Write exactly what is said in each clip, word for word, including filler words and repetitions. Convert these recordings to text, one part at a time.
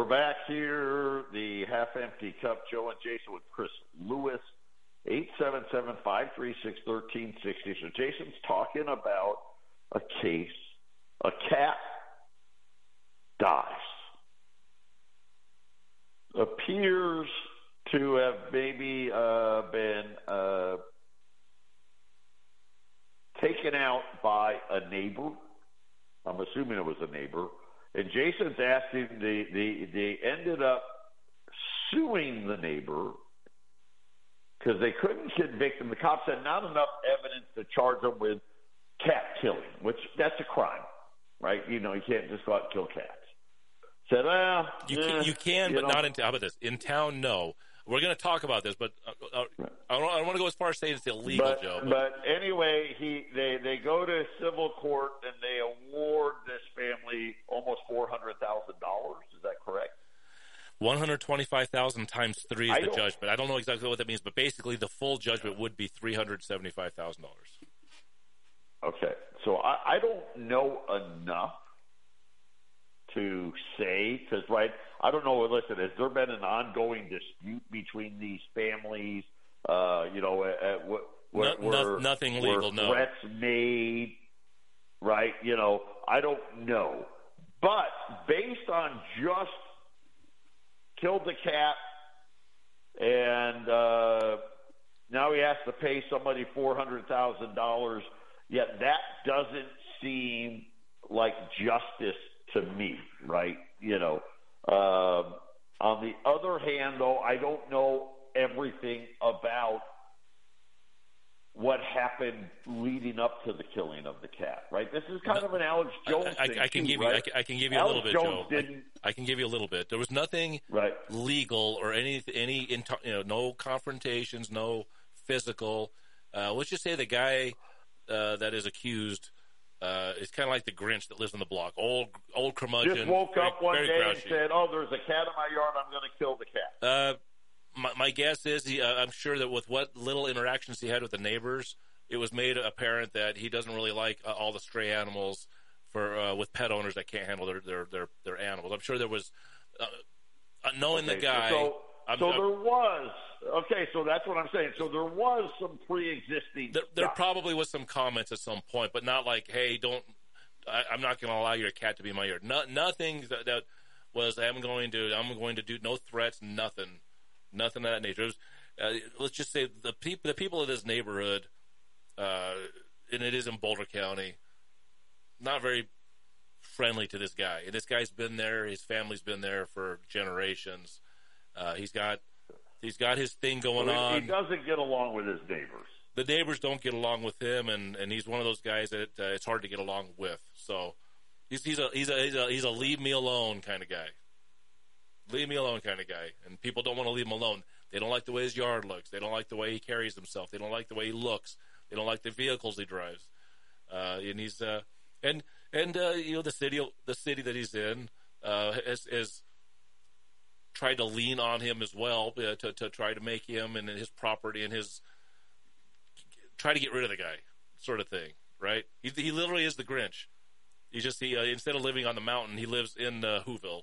back here. The half-empty cup, Joe and Jason with Chris Lewis, eight seven seven, five three six, one three six zero. So Jason's talking about a case. A cat dies. Appears to have maybe uh, been uh, taken out by a neighbor. I'm assuming it was a neighbor. And Jason's asking, they, they, they ended up suing the neighbor because they couldn't convict him. The cops had not enough evidence to charge him with cat killing, which that's a crime, right? You know, you can't just go out and kill cats. Said, well, you eh, can, you can, you but know. not in town. How about this? In town, no. We're going to talk about this, but uh, uh, I don't, I don't want to go as far as saying it's illegal, but, Joe. But, but anyway, he they, they go to civil court and they award this family almost four hundred thousand dollars. Is that correct? one hundred twenty-five thousand dollars times three is I the don't- judgment. I don't know exactly what that means, but basically the full judgment would be three hundred seventy-five thousand dollars. Okay, so I, I don't know enough to say, because, right, I don't know, listen, has there been an ongoing dispute between these families, uh, you know, at, at, what, No, were, no, nothing legal, were no. threats made, right, you know, I don't know. But based on just killed the cat and uh, now he has to pay somebody four hundred thousand dollars, yet that doesn't seem like justice to me, right? You know, um, on the other hand, though, I don't know everything about what happened leading up to the killing of the cat, right? This is kind of an Alex Jones I, I, thing, I can too, give you, right? I can, I can give you Alex a little bit, Jones Joe. Didn't, I, I can give you a little bit. There was nothing right. legal or any, any, you know, no confrontations, no physical. Uh, let's just say the guy uh, that is accused uh, is kind of like the Grinch that lives on the block, old, old curmudgeon. Just woke very, up one very day grouchy. and said, "Oh, there's a cat in my yard. I'm going to kill the cat." Uh, my, my guess is, he, uh, I'm sure that with what little interactions he had with the neighbors, it was made apparent that he doesn't really like uh, all the stray animals for uh, with pet owners that can't handle their their their, their animals. I'm sure there was uh, uh, knowing Okay, the guy. So, I'm, so I'm, there was okay. So that's what I'm saying. So there was some pre-existing. there, there stuff. probably was some comments at some point, but not like, "Hey, don't." I, I'm not going to allow your cat to be in my yard. No, nothing that, that was. I'm going to. I'm going to do no threats. Nothing. Nothing of that nature. It was, uh, let's just say the people. The people of this neighborhood. Uh, and it is in Boulder County, not very friendly to this guy. And this guy's been there. His family's been there for generations. Uh, he's got he's got his thing going So he, on. he doesn't get along with his neighbors. The neighbors don't get along with him, and, and he's one of those guys that uh, it's hard to get along with. So he's he's a he's a he's a he's a leave me alone kind of guy. Leave me alone kind of guy. And people don't want to leave him alone. They don't like the way his yard looks. They don't like the way he carries himself. They don't like the way he looks. They don't like the vehicles he drives, uh, and he's uh, and and uh, you know the city the city that he's in uh, has, has tried to lean on him as well uh, to to try to make him and his property and his try to get rid of the guy, sort of thing, right? He he literally is the Grinch. He just he uh, instead of living on the mountain, he lives in uh, Whoville.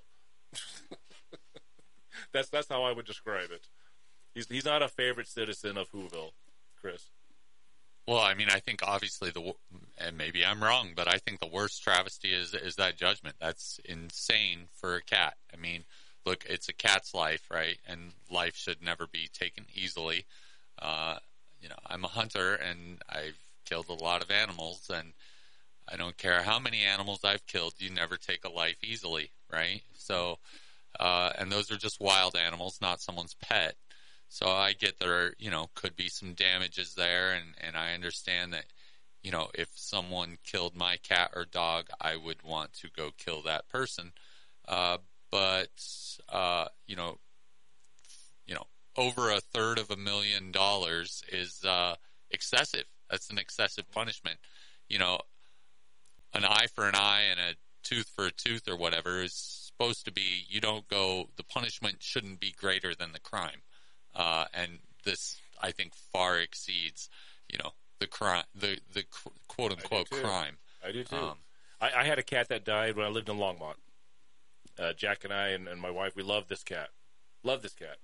that's that's how I would describe it. He's he's not a favorite citizen of Whoville, Chris. Well, I mean, I think obviously the, and maybe I'm wrong, but I think the worst travesty is is that judgment. That's insane for a cat. I mean, look, it's a cat's life, right? And life should never be taken easily. Uh, you know, I'm a hunter and I've killed a lot of animals, and I don't care how many animals I've killed, you never take a life easily, right? So, uh, and those are just wild animals, not someone's pet. So I get there, you know, could be some damages there, and, and I understand that, you know, if someone killed my cat or dog, I would want to go kill that person. Uh, but, uh, you know, you know, over a third of a million dollars is uh, excessive. That's an excessive punishment. You know, an eye for an eye and a tooth for a tooth or whatever is supposed to be, you don't go, the punishment shouldn't be greater than the crime. Uh, and this, I think, far exceeds, you know, the crime, the, the quote unquote I crime. I do too. Um, I, I had a cat that died when I lived in Longmont. Uh, Jack and I and, and my wife, we love this cat. Love this cat.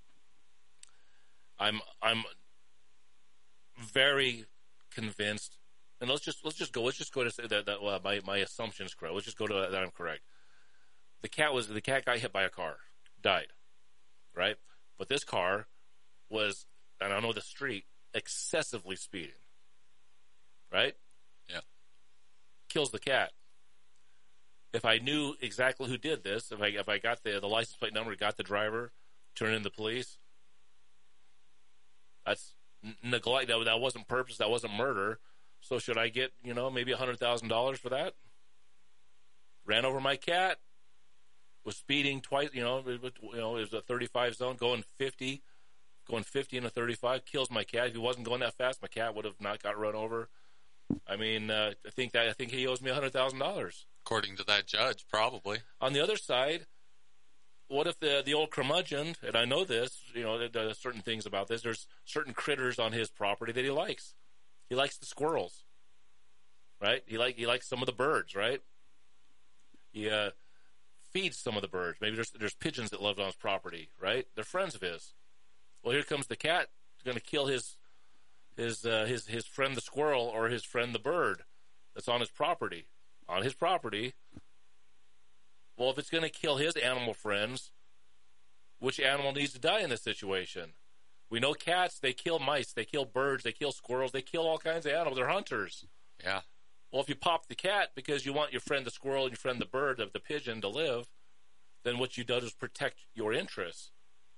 I'm I'm very convinced, and let's just let's just go. Let's just go to say that, that uh, my my assumption is correct. Let's just go to that I'm correct. The cat was the cat got hit by a car, died, right? But this car was, and I know the street, excessively speeding, right? Yeah. Kills the cat. If I knew exactly who did this, if I if I got the the license plate number, got the driver, turned in the police, that's neglect. That, that wasn't purpose. That wasn't murder. So should I get, you know, maybe a hundred thousand dollars for that? Ran over my cat. Was speeding twice. You know, it, you know, it was a thirty-five zone, going fifty, going fifty in a thirty-five. Kills my cat. If he wasn't going that fast, my cat would have not got run over. I mean, uh, I think that I think he owes me a hundred thousand dollars. According to that judge, probably. On the other side, what if the the old curmudgeon, and I know this, you know, there's certain things about this. There's certain critters on his property that he likes. He likes the squirrels, right? He like he likes some of the birds, right? He uh, feeds some of the birds. Maybe there's there's pigeons that live on his property, right? They're friends of his. Well, here comes the cat. He's going to kill his his uh, his his friend the squirrel or his friend the bird that's on his property. On his property. Well, if it's going to kill his animal friends, which animal needs to die in this situation? We know cats, they kill mice, they kill birds, they kill squirrels, they kill all kinds of animals. They're hunters. Yeah. Well, if you pop the cat because you want your friend the squirrel and your friend the bird, the, the pigeon, to live, then what you do is protect your interests.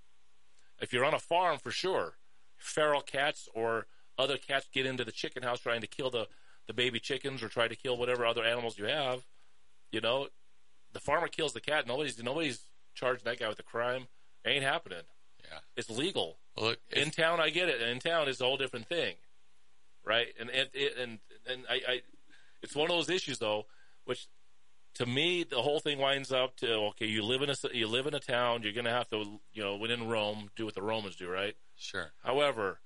If you're on a farm, for sure, feral cats or other cats get into the chicken house trying to kill the the baby chickens or try to kill whatever other animals you have, you know, the farmer kills the cat. Nobody's nobody's charging that guy with a crime. It ain't happening. Yeah. It's legal. Well, look, in town, I get it. In town, it's a whole different thing, right? And and and, and I, I, it's one of those issues, though, which to me, the whole thing winds up to, okay, you live in a, you live in a town, you're going to have to, you know, within Rome, do what the Romans do, right? Sure. However,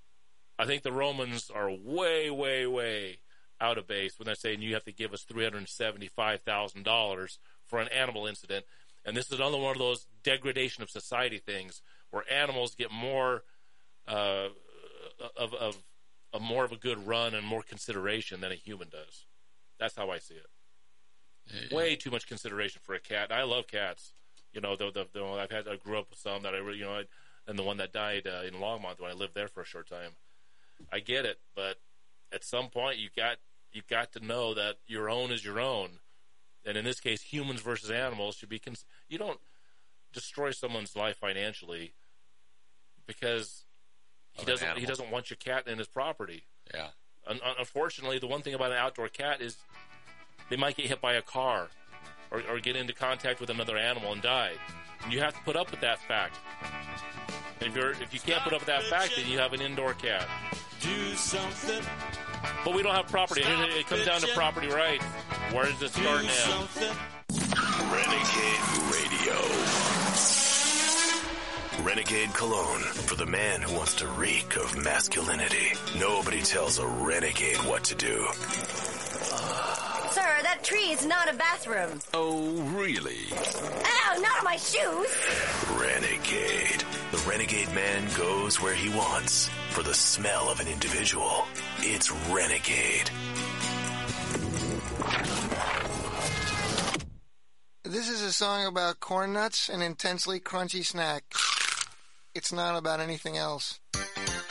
I think the Romans are way, way, way out of base when they're saying you have to give us three hundred seventy-five thousand dollars for an animal incident. And this is another one of those degradation of society things where animals get more uh, of, of, of more of a good run and more consideration than a human does. That's how I see it. Yeah. Way too much consideration for a cat. And I love cats. You know, the, the, the I've had I grew up with some that I really, you know, I, and the one that died uh, in Longmont when I lived there for a short time. I get it, but at some point you got you got to know that your own is your own, and in this case, humans versus animals should be. Cons- you don't destroy someone's life financially because he doesn't he doesn't want your cat in his property. Yeah. Un- unfortunately, the one thing about an outdoor cat is they might get hit by a car or, or get into contact with another animal and die, and you have to put up with that fact. And if you're if you can't put up with that fact, then you have an indoor cat. Do something. But we don't have property. Stop it comes down to property rights. Where does it start now? Renegade Radio. Renegade Cologne for the man who wants to reek of masculinity. Nobody tells a renegade what to do. Sir, that tree is not a bathroom. Oh, really? Ow, not on my shoes. Renegade. The renegade man goes where he wants. For the smell of an individual, it's Renegade. This is a song about corn nuts, an intensely crunchy snack. It's not about anything else.